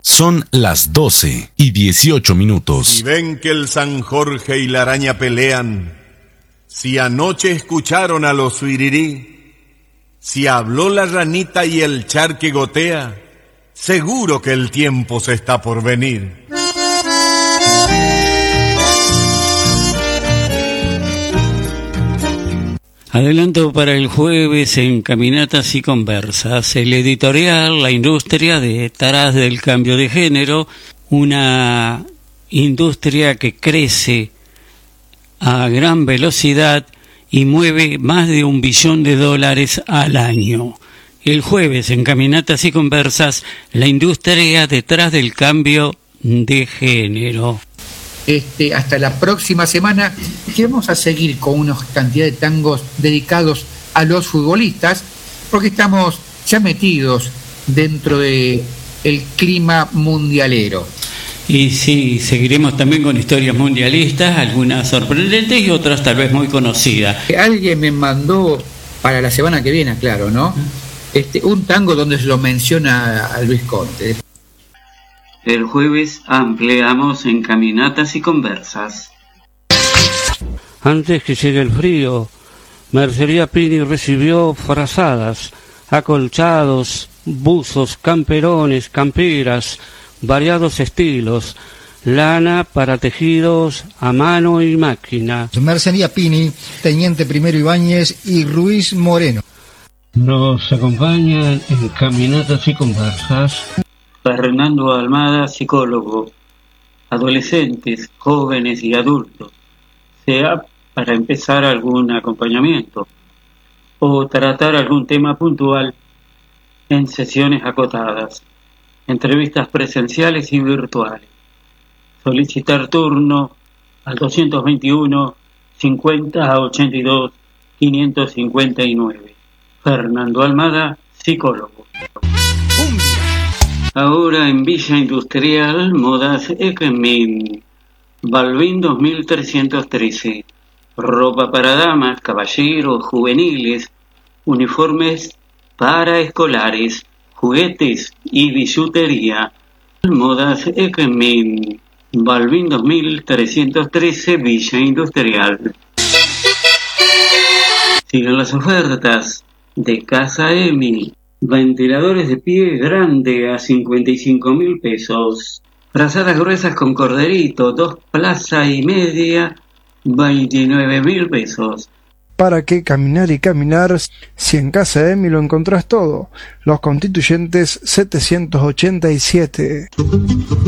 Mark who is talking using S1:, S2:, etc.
S1: Son las 12:18.
S2: Si ven que el San Jorge y la araña pelean, si anoche escucharon a los suirirí, si habló la ranita y el charque gotea, seguro que el tiempo se está por venir.
S3: Adelanto para el jueves en Caminatas y Conversas, el editorial La industria detrás del cambio de género, una industria que crece a gran velocidad y mueve más de $1 billón al año. El jueves en Caminatas y Conversas, la industria detrás del cambio de género.
S4: Hasta la próxima semana, que vamos a seguir con una cantidad de tangos dedicados a los futbolistas, porque estamos ya metidos dentro de el clima mundialero.
S3: Y sí, seguiremos también con historias mundialistas, algunas sorprendentes y otras tal vez muy conocidas.
S4: Alguien me mandó para la semana que viene, claro, ¿no? Un tango donde se lo menciona a Luis Conte.
S3: El jueves ampliamos en Caminatas y Conversas.
S5: Antes que llegue el frío, Mercería Pini recibió frazadas, acolchados, buzos, camperones, camperas, variados estilos, lana para tejidos a mano y máquina.
S6: Mercería Pini, Teniente Primero Ibáñez y Ruiz Moreno.
S5: Nos acompañan en Caminatas y Conversas
S3: Fernando Almada, psicólogo, adolescentes, jóvenes y adultos, sea para empezar algún acompañamiento o tratar algún tema puntual en sesiones acotadas, entrevistas presenciales y virtuales. Solicitar turno al 221 50 82 559. Fernando Almada, psicólogo. Ahora en Villa Industrial, Modas Ekmin, Balbín 2313. Ropa para damas, caballeros, juveniles, uniformes para escolares, juguetes y bisutería. Modas Ekmin, Balbín 2313, Villa Industrial. Siguen las ofertas de Casa Emi. Ventiladores de pie grande a 55.000 pesos. Frazadas gruesas con corderito, 2 plaza y media, 29.000 pesos.
S7: ¿Para qué caminar y caminar si en Casa Emi lo encontrás todo? Los Constituyentes 787.